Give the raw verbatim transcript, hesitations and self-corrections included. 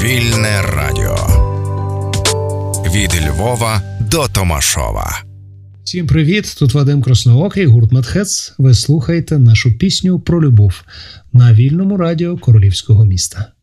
Вільне радіо. Від Львова до Томашова. Всім привіт, тут Вадим Красноокий, гурт Медхец. Ви слухаєте нашу пісню про любов на Вільному радіо Королівського міста.